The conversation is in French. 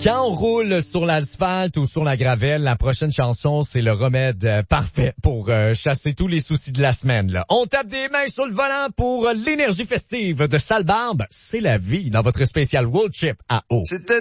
Quand on roule sur l'asphalte ou sur la gravelle, la prochaine chanson, c'est le remède parfait pour chasser tous les soucis de la semaine. Là. On tape des mains sur le volant pour l'énergie festive de Sale Barbe. C'est la vie dans votre spécial Road Trip à eau.